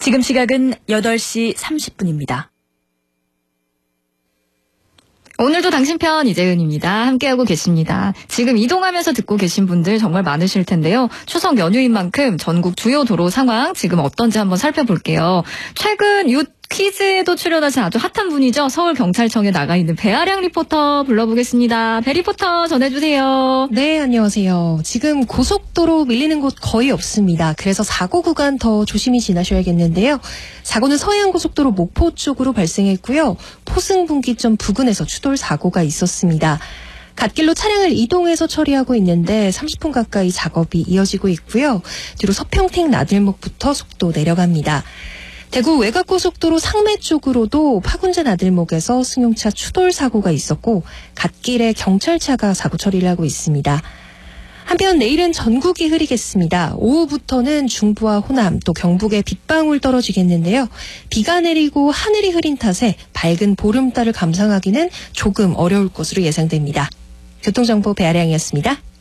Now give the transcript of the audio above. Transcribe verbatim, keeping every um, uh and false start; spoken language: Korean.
지금 시각은 여덟 시 삼십 분입니다. 오늘도 당신 편 이재은입니다. 함께하고 계십니다. 지금 이동하면서 듣고 계신 분들 정말 많으실 텐데요. 추석 연휴인 만큼 전국 주요 도로 상황 지금 어떤지 한번 살펴볼게요. 최근 유 퀴즈에도 출연하신 아주 핫한 분이죠. 서울경찰청에 나가 있는 배아량 리포터 불러보겠습니다. 배 리포터 전해주세요. 네, 안녕하세요. 지금 고속도로 밀리는 곳 거의 없습니다. 그래서 사고 구간 더 조심히 지나셔야겠는데요. 사고는 서해안고속도로 목포 쪽으로 발생했고요. 포승분기점 부근에서 추돌 사고가 있었습니다. 갓길로 차량을 이동해서 처리하고 있는데 삼십 분 가까이 작업이 이어지고 있고요. 뒤로 서평택 나들목부터 속도 내려갑니다. 대구 외곽고속도로 상매 쪽으로도 파군제 나들목에서 승용차 추돌 사고가 있었고 갓길에 경찰차가 사고 처리를 하고 있습니다. 한편 내일은 전국이 흐리겠습니다. 오후부터는 중부와 호남 또 경북에 빗방울 떨어지겠는데요. 비가 내리고 하늘이 흐린 탓에 밝은 보름달을 감상하기는 조금 어려울 것으로 예상됩니다. 교통정보 배아량이었습니다.